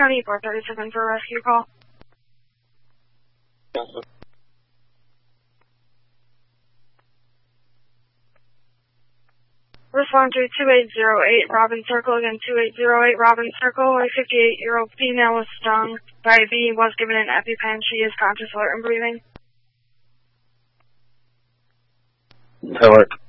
County 437 for a rescue call. Respond to 2808 Robin Circle, again 2808 Robin Circle. A 58-year-old female was stung by a bee, was given an EpiPen. She is conscious, alert, and breathing. Alert.